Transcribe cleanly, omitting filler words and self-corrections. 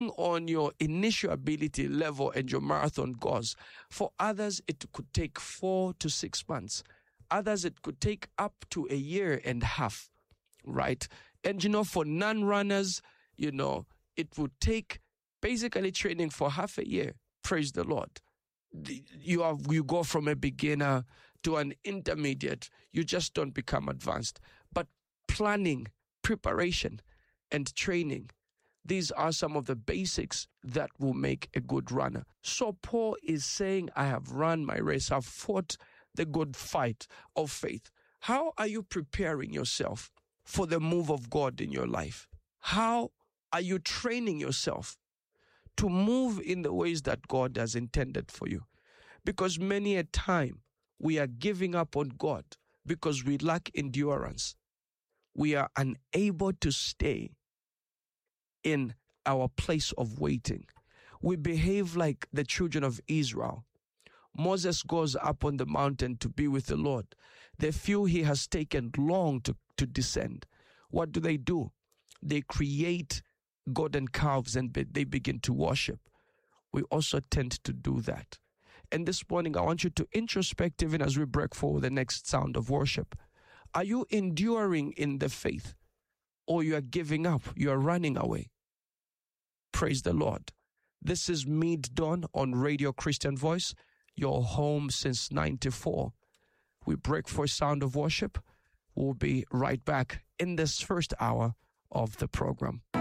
on your initial ability level and your marathon goals. For others, it could take 4 to 6 months. Others, it could take up to a year and a half, right? And, for non-runners, it would take basically training for half a year. Praise the Lord. You go from a beginner to an intermediate. You just don't become advanced. But planning, preparation, and training, these are some of the basics that will make a good runner. So Paul is saying, I have run my race. I've fought the good fight of faith. How are you preparing yourself for the move of God in your life? How are you training yourself to move in the ways that God has intended for you? Because many a time we are giving up on God because we lack endurance. We are unable to stay in our place of waiting. We behave like the children of Israel. Moses goes up on the mountain to be with the Lord. They feel he has taken long to descend. What do? They create golden calves and they begin to worship. We also tend to do that. And this morning, I want you to introspect even as we break forward the next sound of worship. Are you enduring in the faith? Or you are giving up? You are running away? Praise the Lord. This is Mid-Dawn on Radio Christian Voice, your home since 94. We break for a sound of worship. We'll be right back in this first hour of the program.